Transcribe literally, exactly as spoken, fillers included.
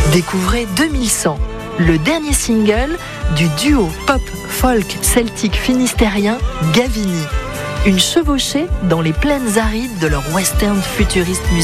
Découvrez deux mille cent, le dernier single du duo pop-folk celtique finistérien Gavini. Une chevauchée dans les plaines arides de leur western futuriste musical.